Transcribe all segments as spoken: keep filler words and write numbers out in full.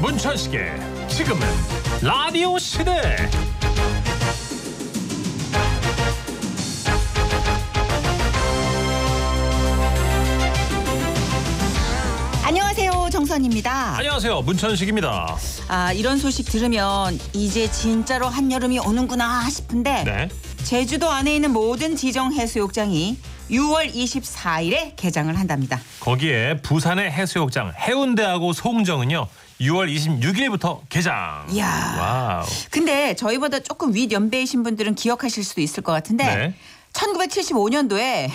문천식의 지금은 라디오 시대. 안녕하세요, 정선입니다. 안녕하세요, 문천식입니다. 아, 이런 소식 들으면 이제 진짜로 한여름이 오는구나 싶은데 네. 제주도 안에 있는 모든 지정 해수욕장이 유월 이십사일에 개장을 한답니다. 거기에 부산의 해수욕장 해운대하고 송정은요 유월 이십육일부터 개장. 이야. 와우. 근데 저희보다 조금 윗 연배이신 분들은 기억하실 수도 있을 것 같은데 네. 천구백칠십오년도에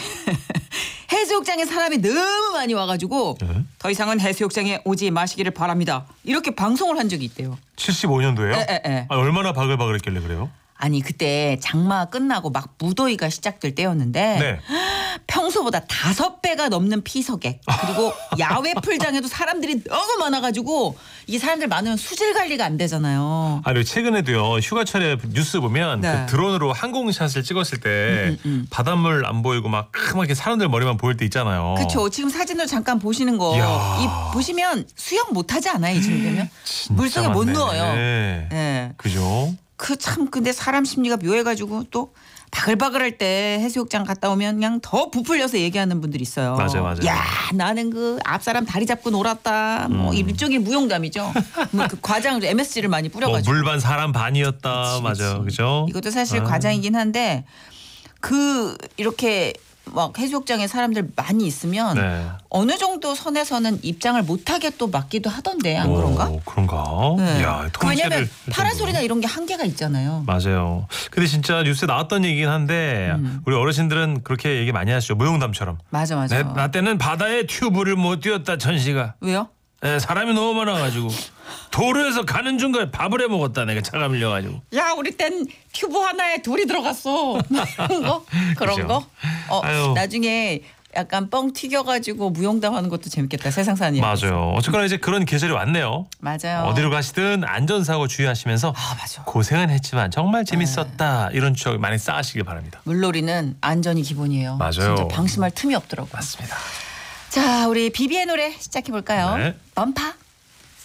해수욕장에 사람이 너무 많이 와가지고 네. 더 이상은 해수욕장에 오지 마시기를 바랍니다. 이렇게 방송을 한 적이 있대요. 칠십오년도에요? 에, 에, 에. 아, 얼마나 바글바글했길래 그래요? 아니 그때 장마 끝나고 막 무더위가 시작될 때였는데 네. 평소보다 다섯 배가 넘는 피서객 그리고 야외 풀장에도 사람들이 너무 많아가지고 이 사람들 많으면 수질 관리가 안 되잖아요. 아, 그리고 최근에도요 휴가철에 뉴스 보면 네. 그 드론으로 항공샷을 찍었을 때 음, 음, 음. 바닷물 안 보이고 막 크게 사람들 머리만 보일 때 있잖아요. 그렇죠. 지금 사진으로 잠깐 보시는 거 이야. 이 보시면 수영 못하지 않아요? 이 정도 되면 진짜 물속에 못 많네. 누워요. 네. 네. 그죠? 그 참 근데 사람 심리가 묘해가지고 또 바글바글할 때 해수욕장 갔다 오면 그냥 더 부풀려서 얘기하는 분들이 있어요. 맞아요, 맞아요. 야, 나는 그 앞사람 다리 잡고 놀았다. 뭐 음. 일종의 무용담이죠. 뭐 그 과장을 엠에스지를 많이 뭐 뿌려가지고. 물반 사람 반이었다. 그치, 맞아요, 그치. 그죠? 이것도 사실 아. 과장이긴 한데 그 이렇게 막 해수욕장에 사람들 많이 있으면 네. 어느 정도 선에서는 입장을 못하게 또 막기도 하던데 안 오, 그런가? 그런가? 네. 야, 그 왜냐면 통째를 파라솔이나 이런 게 한계가 있잖아요. 맞아요. 근데 진짜 뉴스에 나왔던 얘기긴 한데 음. 우리 어르신들은 그렇게 얘기 많이 하시죠. 무용담처럼. 맞아 맞아. 내, 나 때는 바다에 튜브를 못 뛰었다 천시가. 왜요? 에, 사람이 너무 많아가지고 도로에서 가는 중간에 밥을 해 먹었다. 내가 차가 밀려가지고. 야, 우리 땐 튜브 하나에 돌이 들어갔어. 그런 거? 그런 그죠. 거? 어, 아유. 나중에 약간 뻥 튀겨가지고 무용담 하는 것도 재밌겠다. 세상 사는 일. 맞아요. 어쨌거나 이제 그런 계절이 왔네요. 맞아요. 어디로 가시든 안전사고 주의하시면서 아, 맞아. 고생은 했지만 정말 재밌었다. 이런 추억 많이 쌓으시길 바랍니다. 물놀이는 안전이 기본이에요. 맞아요. 진짜 방심할 틈이 없더라고요. 맞습니다. 자, 우리 비비의 노래 시작해 볼까요? 네. 범파.